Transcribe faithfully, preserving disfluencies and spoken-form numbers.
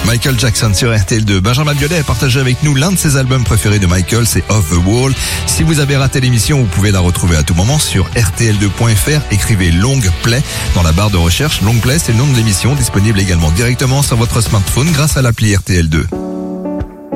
Michael Jackson sur R T L deux. Benjamin Biolay a partagé avec nous l'un de ses albums préférés de Michael, c'est Off the Wall. Si vous avez raté l'émission, vous pouvez la retrouver à tout moment sur R T L deux point F R. Écrivez Long Play dans la barre de recherche. Long Play, c'est le nom de l'émission, disponible également directement sur votre smartphone grâce à l'appli R T L deux.